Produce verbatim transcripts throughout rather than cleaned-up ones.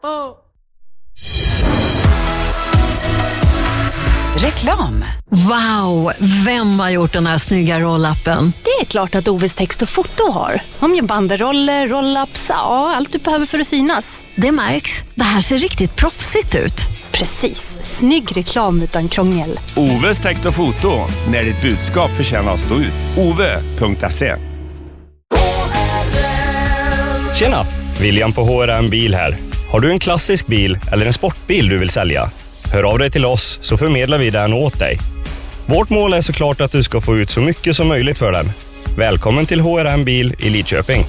Reklam. Wow, vem har gjort den här snygga roll-appen? Det är klart att Oves text och foto har. Om jag banderoller, roll-ups, ja, allt du behöver för att synas. Det märks. Det här ser riktigt proffsigt ut. Precis. Snygg reklam utan krångel. Oves text och foto. När ditt budskap förtjänar att stå ut. Ove punkt se. Tjena! William på H R M Bil här. Har du en klassisk bil eller en sportbil du vill sälja? Hör av dig till oss så förmedlar vi den åt dig. Vårt mål är såklart att du ska få ut så mycket som möjligt för den. Välkommen till H R M Bil i Lidköping.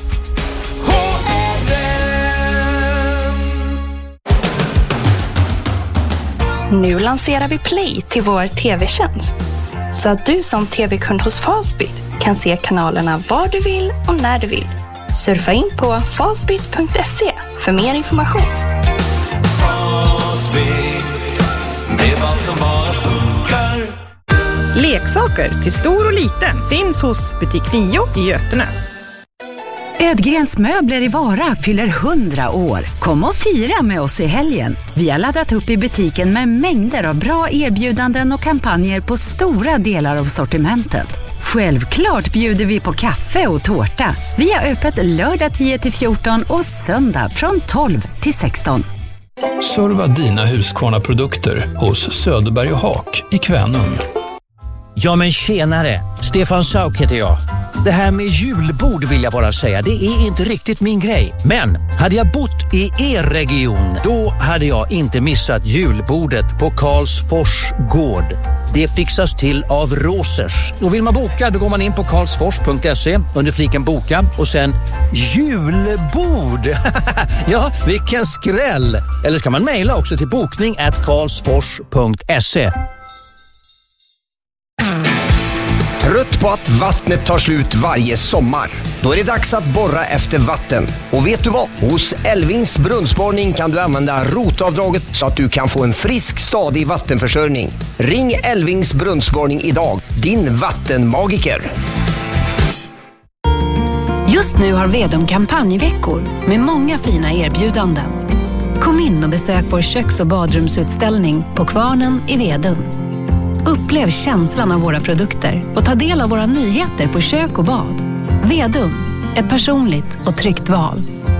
Nu lanserar vi Play till vår tv-tjänst. Så att du som tv-kund hos Fastbit kan se kanalerna var du vill och när du vill. Surfa in på fastbit punkt se för mer information. Som bara funkar. Leksaker till stor och liten finns hos butik nio i Götene. Ödgrens möbler i Vara fyller hundra år. Kom och fira med oss i helgen. Vi har laddat upp i butiken med mängder av bra erbjudanden och kampanjer på stora delar av sortimentet. Självklart bjuder vi på kaffe och tårta. Vi har öppet lördag tio till fjorton och söndag från tolv till sexton. Serva dina Husqvarna-produkter hos Söderberg och Haak i Kvänum. Ja men tjenare, Stefan Sauk heter jag. Det här med julbord vill jag bara säga, det är inte riktigt min grej. Men hade jag bott i er region, då hade jag inte missat julbordet på Karlsfors gård. Det fixas till av Rosers. Och vill man boka, då går man in på karlsfors punkt se under fliken boka och sen julbord. Ja, vilken skräll. Eller ska man mejla också till bokning at karlsfors punkt se. Trött på att vattnet tar slut varje sommar? Då är det dags att borra efter vatten. Och vet du vad? Hos Elvings brunnsborrning kan du använda rotavdraget så att du kan få en frisk, stadig vattenförsörjning. Ring Elvings brunnsborrning idag. Din vattenmagiker. Just nu har Vedum kampanjveckor med många fina erbjudanden. Kom in och besök vår köks- och badrumsutställning på Kvarnen i Vedum. Upplev känslan av våra produkter och ta del av våra nyheter på kök och bad. Vedum, ett personligt och tryggt val.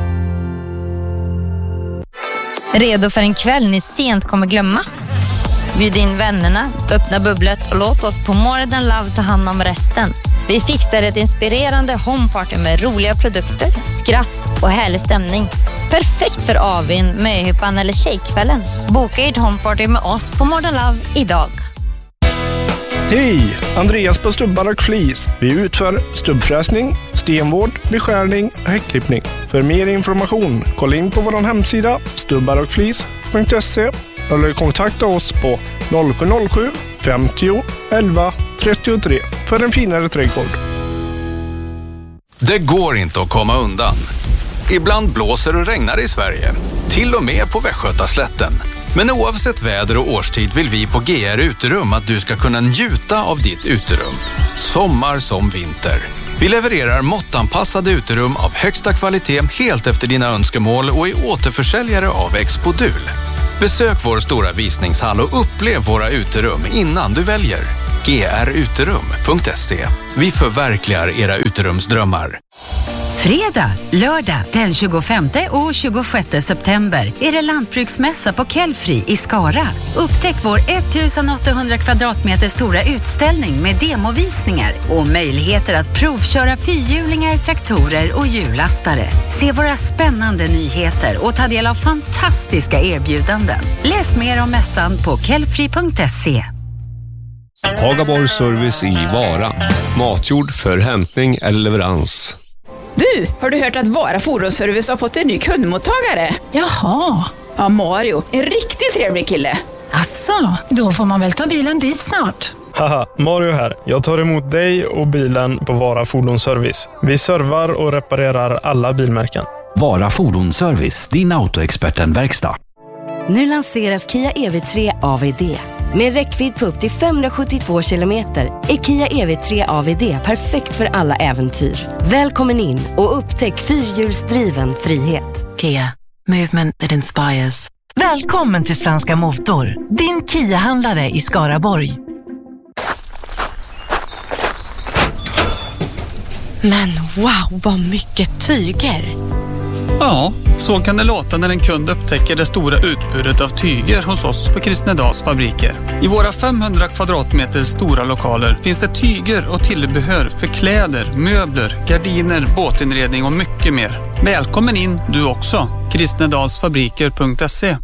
Redo för en kväll ni sent kommer glömma? Bjud in vännerna, öppna bubblet och låt oss på More Than Love ta hand om resten. Vi fixar ett inspirerande homeparty med roliga produkter, skratt och härlig stämning. Perfekt för avin, möhippan eller tjejkvällen. Boka ert homeparty med oss på More Than Love idag. Hej! Andreas på Stubbar och Flis. Vi utför stubbfräsning, stenvård, beskärning och häckklippning. För mer information, kolla in på vår hemsida stubbar och flis punkt se eller kontakta oss på noll sju noll sju femtio elva trettiotre för en finare trädgård. Det går inte att komma undan. Ibland blåser och regnar i Sverige, till och med på Västgötaslätten. Men oavsett väder och årstid vill vi på G R Uterum att du ska kunna njuta av ditt uterum. Sommar som vinter. Vi levererar måttanpassade uterum av högsta kvalitet helt efter dina önskemål och är återförsäljare av Expodul. Besök vår stora visningshall och upplev våra uterum innan du väljer. g r uterum punkt se. Vi förverkligar era uterumsdrömmar. Fredag, lördag den tjugofemte och tjugosjätte september är det lantbruksmässa på Kelfri i Skara. Upptäck vår ettusenåttahundra kvadratmeter stora utställning med demovisningar och möjligheter att provköra fyrhjulingar, traktorer och hjullastare. Se våra spännande nyheter och ta del av fantastiska erbjudanden. Läs mer om mässan på kelfri punkt se. Hagaborg Service i Vara. Matjord för hämtning eller leverans. Du, har du hört att Vara Fordonsservice har fått en ny kundmottagare? Jaha. Ja, Mario. En riktigt trevlig kille. Asså, då får man väl ta bilen dit snart. Haha, Mario här. Jag tar emot dig och bilen på Vara Fordonsservice. Vi servar och reparerar alla bilmärken. Vara Fordonsservice, din autoexperten-verkstad. Nu lanseras Kia E V tre A V D. Med räckvidd på upp till femhundrasjuttiotvå kilometer är Kia E V tre A V D perfekt för alla äventyr. Välkommen in och upptäck fyrhjulsdriven frihet. Kia. Movement that inspires. Välkommen till Svenska Motor, din Kia-handlare i Skaraborg. Men wow, vad mycket tyger! Ja, så kan det låta när en kund upptäcker det stora utbudet av tyger hos oss på Kristnedals fabriker. I våra femhundra kvadratmeter stora lokaler finns det tyger och tillbehör för kläder, möbler, gardiner, båtinredning och mycket mer. Välkommen in du också. kristnedalsfabriker punkt se.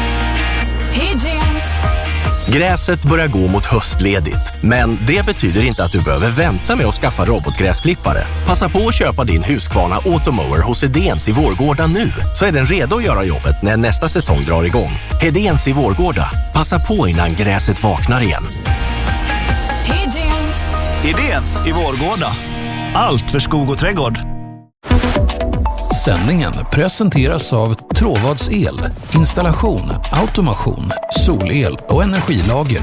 Gräset börjar gå mot höstledigt, men det betyder inte att du behöver vänta med att skaffa robotgräsklippare. Passa på att köpa din Husqvarna Automower hos Hedéns i Vårgårda nu, så är den redo att göra jobbet när nästa säsong drar igång. Hedéns i Vårgårda. Passa på innan gräset vaknar igen. Hedéns. Hedéns i Vårgårda. Allt för skog och trädgård. Sändningen presenteras av Tråvads el, installation, automation, solel och energilager.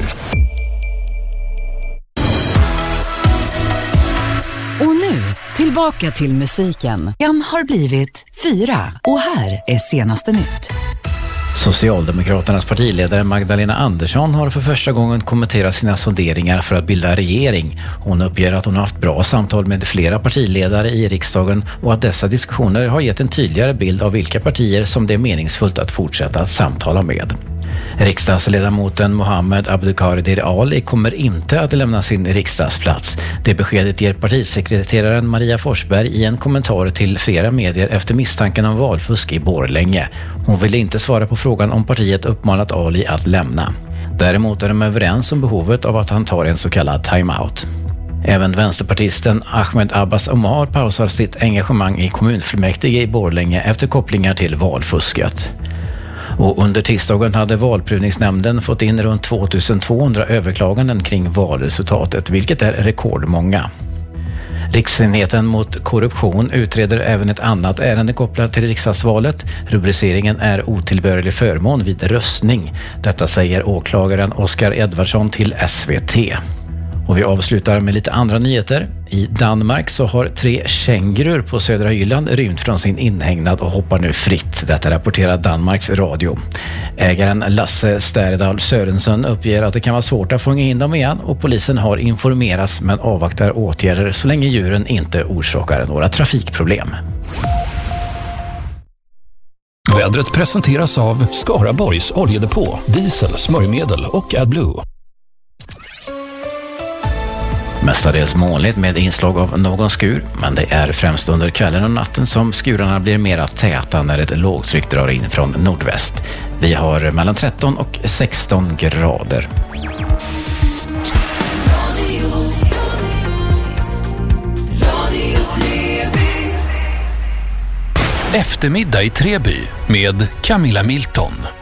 Och nu, tillbaka till musiken. En har blivit fyra och här är senaste nytt. Socialdemokraternas partiledare Magdalena Andersson har för första gången kommenterat sina sonderingar för att bilda regering. Hon uppger att hon har haft bra samtal med flera partiledare i riksdagen och att dessa diskussioner har gett en tydligare bild av vilka partier som det är meningsfullt att fortsätta att samtala med. Riksdagsledamoten Mohammed Abdulkadir Ali kommer inte att lämna sin riksdagsplats. Det beskedet ger partisekreteraren Maria Forsberg i en kommentar till flera medier efter misstanken om valfusk i Borlänge. Hon ville inte svara på frågan om partiet uppmanat Ali att lämna. Däremot är de överens om behovet av att han tar en så kallad timeout. Även vänsterpartisten Ahmed Abbas Omar pausar sitt engagemang i kommunfullmäktige i Borlänge efter kopplingar till valfusket. Och under tisdagen hade valprövningsnämnden fått in runt tvåtusen-tvåhundra överklaganden kring valresultatet, vilket är rekordmånga. Riksenheten mot korruption utreder även ett annat ärende kopplat till riksdagsvalet. Rubriceringen är otillbörlig förmån vid röstning. Detta säger åklagaren Oskar Edvardsson till S V T. Och vi avslutar med lite andra nyheter. I Danmark så har tre kängurur på södra Jylland rymt från sin inhägnad och hoppar nu fritt. Detta rapporterar Danmarks radio. Ägaren Lasse Sterdal Sörensen uppger att det kan vara svårt att fånga in dem igen och polisen har informerats men avvaktar åtgärder så länge djuren inte orsakar några trafikproblem. Vädret presenteras av Skaraborgs oljedepå, diesel, smörjmedel och AdBlue. Mestadels molnigt med inslag av någon skur, men det är främst under kvällen och natten som skurarna blir mera täta när ett lågtryck drar in från nordväst. Vi har mellan tretton och sexton grader. Eftermiddag i Treby med Camilla Milton.